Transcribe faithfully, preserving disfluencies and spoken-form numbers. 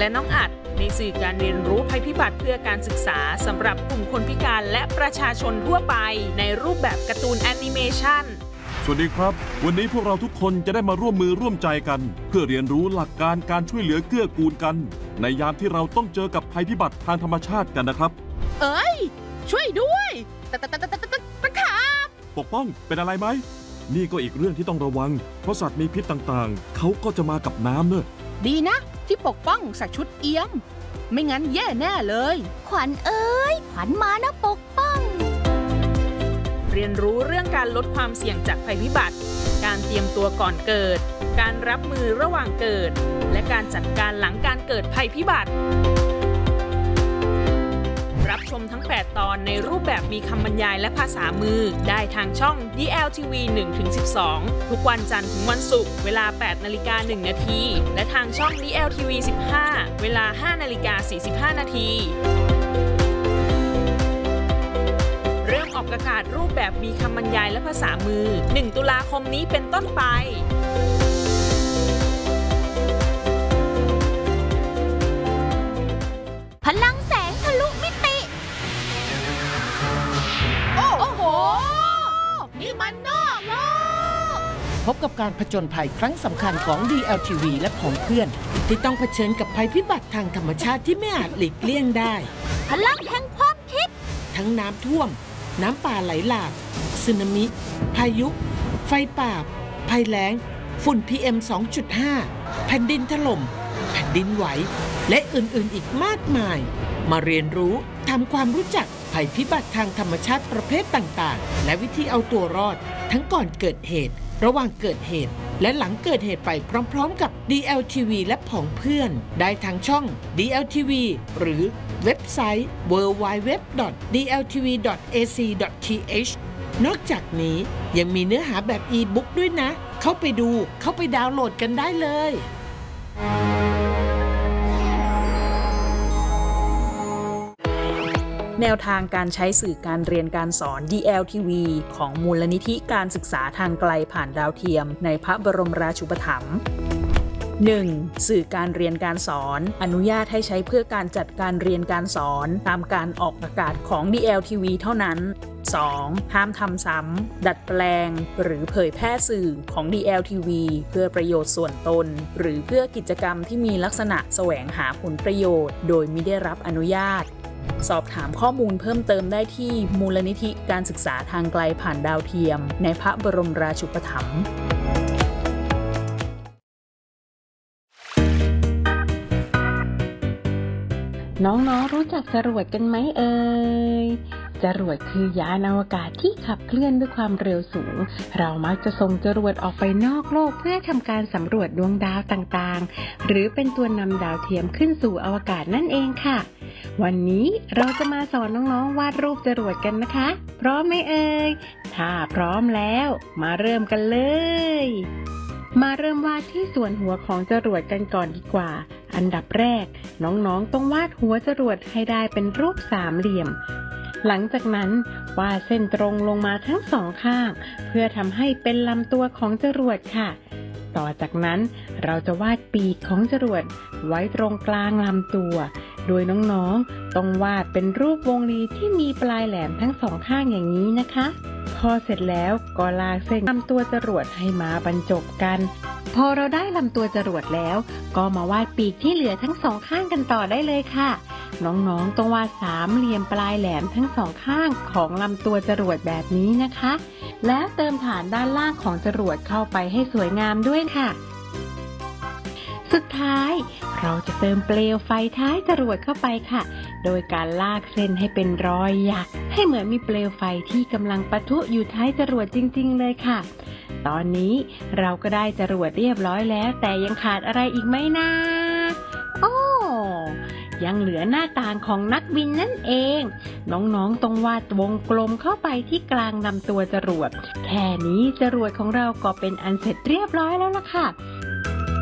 และน้องอัดในสื่อการเรียนรู้ภัยพิบัติเพื่อการศึกษาสำหรับกลุ่มคนพิการและประชาชนทั่วไปในรูปแบบการ์ตูนแอนิเมชันสวัสดีครับวันนี้พวกเราทุกคนจะได้มาร่วมมือร่วมใจกันเพื่อเรียนรู้หลักการการช่วยเหลือเกื้อกูลกันในยามที่เราต้องเจอกับภัยพิบัติทางธรรมชาติกันนะครับเอ้ยช่วยด้วยตะตะตะตะตะตะตะขาบปกป้องเป็นอะไรไหมนี่ก็อีกเรื่องที่ต้องระวังเพราะสัตว์มีพิษต่างๆเขาก็จะมากับน้ำเนอะดีนะที่ปกป้องใส่ชุดเอี้ยมไม่งั้นแย่แน่เลยขวัญเอ้ยขวัญมานะปกป้องเรียนรู้เรื่องการลดความเสี่ยงจากภัยพิบัติการเตรียมตัวก่อนเกิดการรับมือระหว่างเกิดและการจัดการหลังการเกิดภัยพิบัติรับชมทั้งแปดตอนในรูปแบบมีคำบรรยายและภาษามือได้ทางช่อง ดี แอล ที วี หนึ่งถึงสิบสอง ทุกวันจันทร์ถึงวันศุกร์เวลา แปดนาฬิกาหนึ่งนาทีและทางช่อง ดี แอล ที วี สิบห้า เวลา ห้านาฬิกาสี่สิบห้านาทีเริ่มออกอากาศรูปแบบมีคำบรรยายและภาษามือหนึ่งตุลาคมนี้เป็นต้นไปพลังแสงทะลุมิติโอ้โหนี่มันนอกโลกพบกับการผจญภัยครั้งสำคัญของ ดี แอล ที วี และของเพื่อนที่ต้องเผชิญกับภัยพิบัติทางธรรมชาติที่ไม่อาจหลีกเลี่ยงได้พลังแห่งความคิดทั้งน้ำท่วมน้ำป่าไหลหลากสึนามิพายุไฟป่าภัยแล้งฝุ่น พี เอ็ม สองจุดห้า แผ่นดินถล่มแผ่นดินไหวและอื่นๆอีกมากมายมาเรียนรู้ทำความรู้จักภัยพิบัติทางธรรมชาติประเภทต่างๆและวิธีเอาตัวรอดทั้งก่อนเกิดเหตุระหว่างเกิดเหตุและหลังเกิดเหตุไปพร้อมๆกับ ดี แอล ที วี และผองเพื่อนได้ทางช่อง ดี แอล ที วี หรือเว็บไซต์ ดับเบิลยู ดับเบิลยู ดับเบิลยู ดอท ดี แอล ที วี ดอท เอ ซี ดอท ที เอช นอกจากนี้ยังมีเนื้อหาแบบอีบุ๊กด้วยนะเข้าไปดูเข้าไปดาวน์โหลดกันได้เลยแนวทางการใช้สื่อการเรียนการสอน ดี แอล ที วี ของมูลนิธิการศึกษาทางไกลผ่านดาวเทียมในพระบรมราชูปถัมภ์ หนึ่ง. สื่อการเรียนการสอนอนุญาตให้ใช้เพื่อการจัดการเรียนการสอนตามการออกอากาศของ ดี แอล ที วี เท่านั้น สอง. ห้ามทำซ้ำดัดแปลงหรือเผยแพร่สื่อของ ดี แอล ที วี เพื่อประโยชน์ส่วนตนหรือเพื่อกิจกรรมที่มีลักษณะแสวงหาผลประโยชน์โดยมิได้รับอนุญาตสอบถามข้อมูลเพิ่มเติมได้ที่มูลนิธิการศึกษาทางไกลผ่านดาวเทียมในพระบรมราชูปถัมภ์น้องๆรู้จักจรวดกันไหมเอ่ยจรวดคือยานอวกาศที่ขับเคลื่อนด้วยความเร็วสูงเรามักจะส่งจรวดออกไปนอกโลกเพื่อทำการสำรวจดวงดาวต่างๆหรือเป็นตัวนำดาวเทียมขึ้นสู่อวกาศนั่นเองค่ะวันนี้เราจะมาสอนน้องๆวาดรูปจรวดกันนะคะพร้อมไหมเอ่ยถ้าพร้อมแล้วมาเริ่มกันเลยมาเริ่มวาดที่ส่วนหัวของจรวดกันก่อนดีกว่าอันดับแรกน้องๆต้องวาดหัวจรวดให้ได้เป็นรูปสามเหลี่ยมหลังจากนั้นวาดเส้นตรงลงมาทั้งสองข้างเพื่อทำให้เป็นลำตัวของจรวดค่ะต่อจากนั้นเราจะวาดปีกของจรวดไว้ตรงกลางลำตัวโดยน้องๆต้องวาดเป็นรูปวงรีที่มีปลายแหลมทั้งสองข้างอย่างนี้นะคะพอเสร็จแล้วก็ลากเส้นลำตัวจรวดให้มาบรรจบกันพอเราได้ลำตัวจรวดแล้วก็มาวาดปีกที่เหลือทั้งสองข้างกันต่อได้เลยค่ะน้องๆต้องวาดสามเหลี่ยมปลายแหลมทั้งสองข้างของลำตัวจรวดแบบนี้นะคะแล้วเติมฐานด้านล่างของจรวดเข้าไปให้สวยงามด้วยค่ะสุดท้ายเราจะเติมเปลวไฟท้ายจรวดเข้าไปค่ะโดยการลากเส้นให้เป็นรอยหยักให้เหมือนมีเปลวไฟที่กำลังปะทุอยู่ท้ายจรวดจริงๆเลยค่ะตอนนี้เราก็ได้จรวดเรียบร้อยแล้วแต่ยังขาดอะไรอีกไหมนะโอ้ยังเหลือหน้าต่างของนักบินนั่นเองน้องๆต้องวาดวงกลมเข้าไปที่กลางลำตัวจรวดแค่นี้จรวดของเราก็เป็นอันเสร็จเรียบร้อยแล้วล่ะค่ะ